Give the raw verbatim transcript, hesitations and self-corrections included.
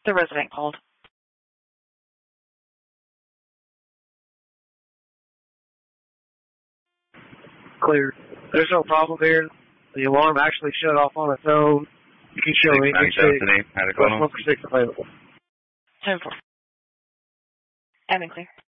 The resident called. Clear. There's no problem here. The alarm actually shut off on its own. You can show me. How's it going? One for six available. ten four. Admin clear.